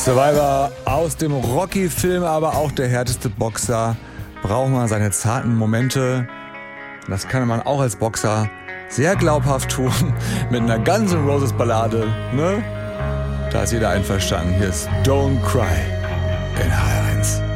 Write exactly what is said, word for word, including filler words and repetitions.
Survivor aus dem Rocky-Film, aber auch der härteste Boxer braucht man seine zarten Momente. Das kann man auch als Boxer sehr glaubhaft tun mit einer Guns N' Roses Ballade, ne? Da ist jeder einverstanden. Hier ist Don't Cry in H R eins.